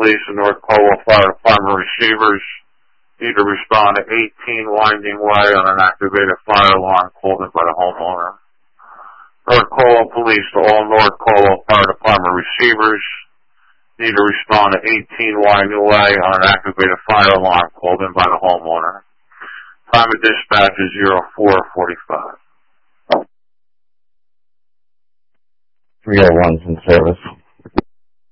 Police and North Caldwell Fire Department receivers need to respond to 18 Winding Way on an activated fire alarm called in by the homeowner. North Caldwell Police to all North Caldwell Fire Department receivers need to respond to 18 Winding Way on an activated fire alarm called in by the homeowner. Time of dispatch is 04:45. 301's in service.